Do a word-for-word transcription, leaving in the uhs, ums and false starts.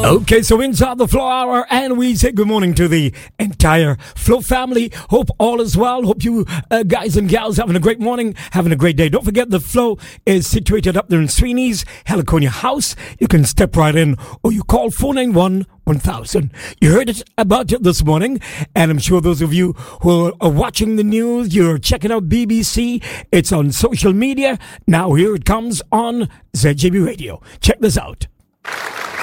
Okay, so inside the Flow Hour, and we say good morning to the entire Flow family. Hope all is well. Hope you uh, guys and gals having a great morning, having a great day. Don't forget the Flow is situated up there in Sweeney's, Heliconia House. You can step right in, or you call four nine one, one thousand. You heard it about it this morning, and I'm sure those of you who are watching the news, you're checking out B B C. It's on social media. Now here it comes on Z J B Radio. Check this out.